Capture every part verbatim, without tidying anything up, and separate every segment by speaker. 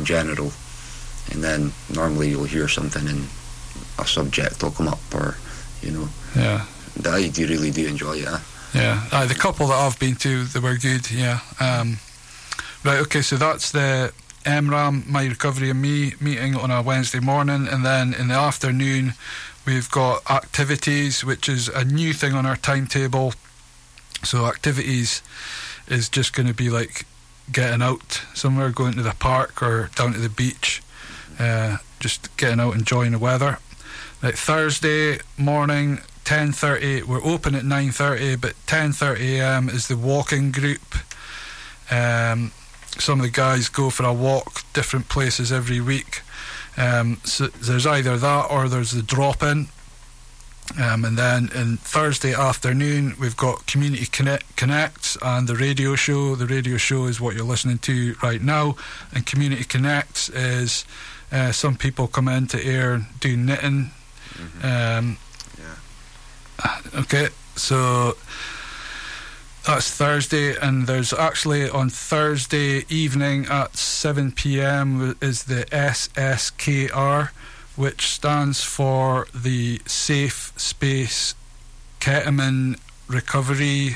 Speaker 1: in general, and then normally you'll hear something and a subject will come up, or you know.
Speaker 2: Yeah.
Speaker 1: I do really do enjoy it. Eh?
Speaker 2: Yeah. Uh, the couple that I've been to, they were good. Yeah. Um, right. Okay. So that's the M RAM, My Recovery and Me meeting on a Wednesday morning, and then in the afternoon we've got activities, which is a new thing on our timetable. So activities is just going to be like getting out somewhere, going to the park or down to the beach, uh, just getting out, enjoying the weather. Like Thursday morning, ten thirty, we're open at nine thirty, but ten thirty a m is the walking group. Um, some of the guys go for a walk different places every week. Um, so there's either that or there's the drop-in. Um, and then in Thursday afternoon we've got Community Connect, Connects and the radio show. The radio show is what you're listening to right now, and Community Connects is uh, some people come in to air and do knitting. Mm-hmm. um, yeah. Okay, so that's Thursday, and there's actually on Thursday evening at seven p m is the S S K R, which stands for the Safe Space Ketamine Recovery.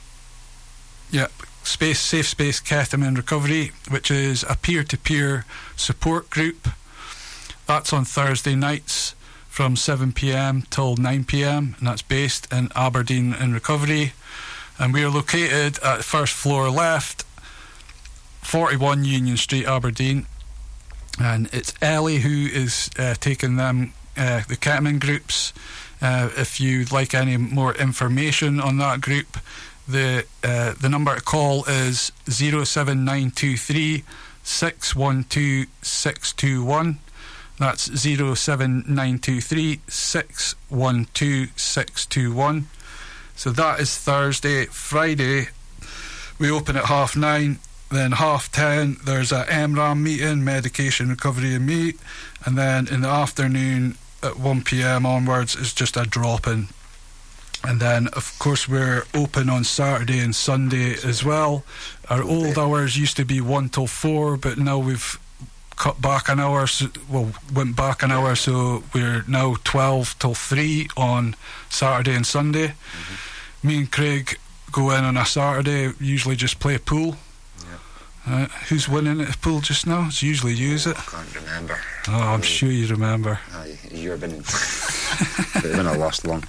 Speaker 2: Yeah, Space Safe Space Ketamine Recovery, which is a peer-to-peer support group. That's on Thursday nights from seven p m till nine p m, and that's based in Aberdeen in Recovery. And we are located at the first floor left, forty-one Union Street, Aberdeen. And it's Ellie who is uh, taking them, uh, the ketamine groups. Uh, if you'd like any more information on that group, the uh, the number to call is zero seven nine two three six one two six two one. That's zero seven nine two three six one two six two one. So that is Thursday. Friday, we open at half nine. Then half ten, there's a M RAM meeting, Medication Recovery and Me, and then in the afternoon at one p m onwards is just a drop-in. And then, of course, we're open on Saturday and Sunday as well. Our old hours used to be one till four, but now we've cut back an hour, so, well, went back an hour, so we're now twelve till three on Saturday and Sunday. Mm-hmm. Me and Craig go in on a Saturday, usually just play pool. Uh, who's winning at the pool just now? It's usually you, is it?
Speaker 1: I can't remember.
Speaker 2: Oh, I'm uh, sure you remember.
Speaker 1: Aye, you've been been a lost long.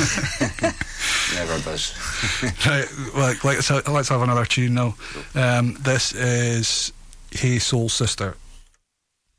Speaker 1: Never does.
Speaker 2: Right, like, let's, let's have another tune now. Um, this is Hey Soul Sister.